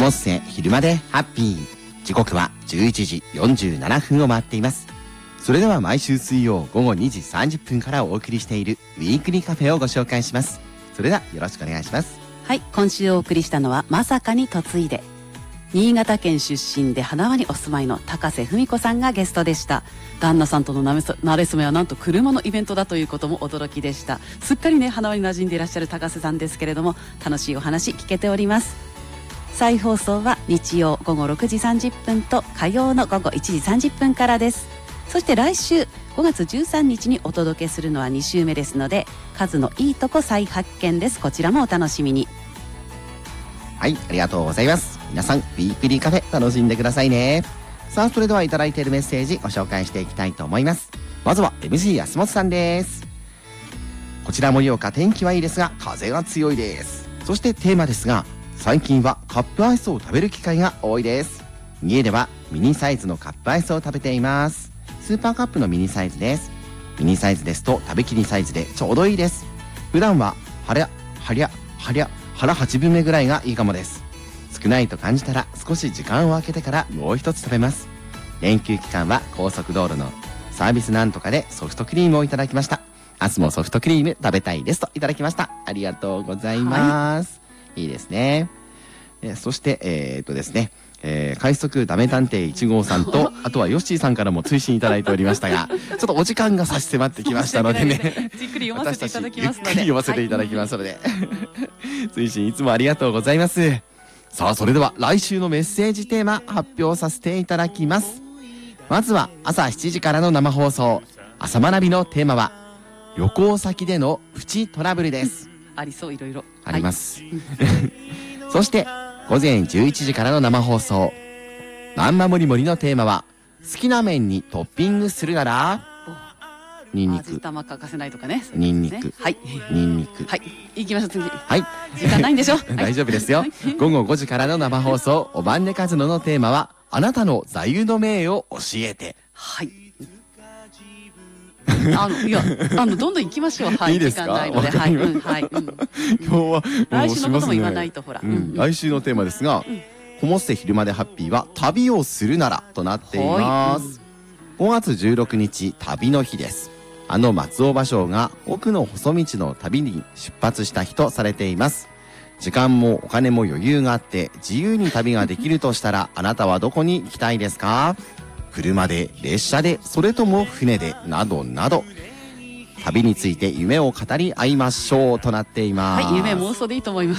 モッセ昼までハッピー。時刻は11時47分を回っています。それでは毎週水曜午後2時30分からお送りしているウィークリーカフェをご紹介します。それではよろしくお願いします。 はい、今週お送りしたのはまさかに嫁いで、新潟県出身で花輪にお住まいの高瀬文子さんがゲストでした。旦那さんとのなれ初めはなんと車のイベントだということも驚きでした。すっかりね花輪に馴染んでいらっしゃる高瀬さんですけれども、楽しいお話聞けております。再放送は日曜午後6時30分と火曜の午後1時30分からです。そして来週5月13日にお届けするのは2週目ですので、数のいいとこ再発見です。こちらもお楽しみに。 はい、ありがとうございます。皆さんウィークリーカフェ楽しんでくださいね。さあ、それではいただいているメッセージご紹介していきたいと思います。まずは MC 安本さんです。こちら盛岡、天気はいいですが風が強いです。そしてテーマですが、最近はカップアイスを食べる機会が多いです。家ではミニサイズのカップアイスを食べています。スーパーカップのミニサイズです。ミニサイズですと食べきりサイズでちょうどいいです。普段は腹8分目ぐらいがいいかもです。少ないと感じたら少し時間を空けてからもう一つ食べます。連休期間は高速道路のサービスなんとかでソフトクリームをいただきました。明日もソフトクリーム食べたいですといただきました。ありがとうございます。いいですね。そしてですね、快速ダメ探偵1号さんとあとはヨッシーさんからも追伸いただいておりましたが、ちょっとお時間が差し迫ってきましたのでね、 じっくり読ませていただきますので、 ゆっくり読ませていただきますので、追伸いつもありがとうございます。さあ、それでは来週のメッセージテーマ発表させていただきます。まずは朝7時からの生放送、朝学びのテーマは旅行先でのプチトラブルです。 ありそう、いろいろあります、そして午前11時からの生放送、まんまもりもりのテーマは好きな麺にトッピングするならニンニク、 味玉欠かせないとかね。 ニンニク、 はい、 ニンニク、 はい、行きましょう。次、 はい、 時間ないんでしょ大丈夫ですよ。午後5時からの生放送、おばんねかずののテーマはあなたの座右の銘を教えて。 はい。いや、どんどん行きましょう。はい、 いいですか。 時間ないので、はい、はい、 今日は来週のことも言わないとほら。 来週のテーマですが、こもって昼までハッピーは旅をするならとなっています。5月16日旅の日です。松尾芭蕉が奥の細道の旅に出発した日とされています。時間もお金も余裕があって自由に旅ができるとしたら、あなたはどこに行きたいですか？車で、列車で、それとも船で、などなど、旅について夢を語り合いましょうとなっています。 はい、夢妄想でいいと思います。